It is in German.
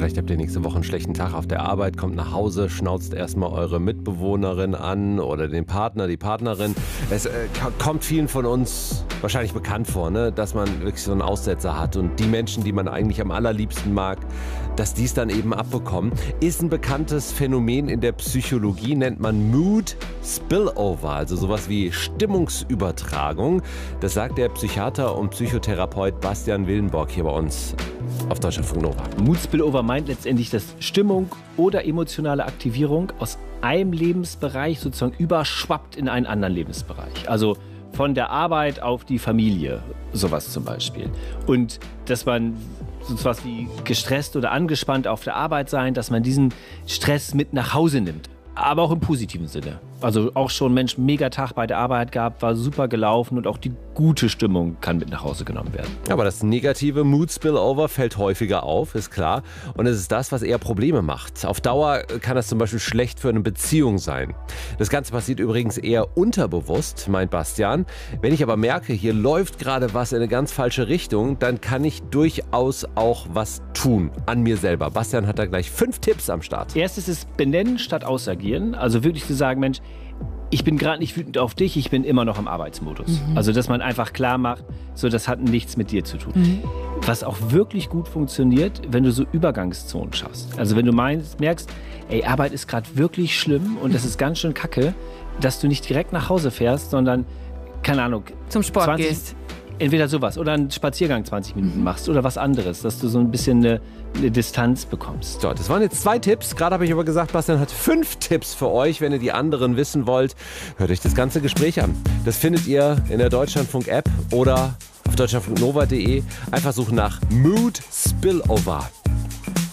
Vielleicht habt ihr nächste Woche einen schlechten Tag auf der Arbeit, kommt nach Hause, schnauzt erstmal eure Mitbewohnerin an oder den Partner, die Partnerin. Es kommt vielen von uns wahrscheinlich bekannt vor, ne? Dass man wirklich so einen Aussetzer hat und die Menschen, die man eigentlich am allerliebsten mag, dass die es dann eben abbekommen. Ist ein bekanntes Phänomen in der Psychologie, nennt man Mood Spillover, also sowas wie Stimmungsübertragung. Das sagt der Psychiater und Psychotherapeut Bastian Willenborg hier bei uns auf Deutschlandfunk Nova. Mood Spillover meint letztendlich, dass Stimmung oder emotionale Aktivierung aus einem Lebensbereich sozusagen überschwappt in einen anderen Lebensbereich. Also von der Arbeit auf die Familie, sowas zum Beispiel. Und dass man so etwas wie gestresst oder angespannt auf der Arbeit sein, dass man diesen Stress mit nach Hause nimmt. Aber auch im positiven Sinne. Also auch schon, Mensch, mega Tag bei der Arbeit gehabt, war super gelaufen und auch die gute Stimmung kann mit nach Hause genommen werden. Aber das negative Mood Spillover fällt häufiger auf, ist klar. Und es ist das, was eher Probleme macht. Auf Dauer kann das zum Beispiel schlecht für eine Beziehung sein. Das Ganze passiert übrigens eher unterbewusst, meint Bastian. Wenn ich aber merke, hier läuft gerade was in eine ganz falsche Richtung, dann kann ich durchaus auch was tun an mir selber. Bastian hat da gleich 5 Tipps am Start. Erstes ist benennen statt ausagieren. Also wirklich zu sagen, Mensch, ich bin gerade nicht wütend auf dich, ich bin immer noch im Arbeitsmodus. Also, dass man einfach klar macht, so, das hat nichts mit dir zu tun. Was auch wirklich gut funktioniert, wenn du so Übergangszonen schaffst. Also, wenn du merkst, ey, Arbeit ist gerade wirklich schlimm und das ist ganz schön kacke, dass du nicht direkt nach Hause fährst, sondern, keine Ahnung, zum Sport gehst. Entweder sowas oder einen Spaziergang 20 Minuten machst oder was anderes, dass du so ein bisschen eine Distanz bekommst. So, das waren jetzt 2 Tipps. Gerade habe ich aber gesagt, Bastian hat 5 Tipps für euch. Wenn ihr die anderen wissen wollt, hört euch das ganze Gespräch an. Das findet ihr in der Deutschlandfunk-App oder auf deutschlandfunknova.de. Einfach suchen nach Mood Spillover.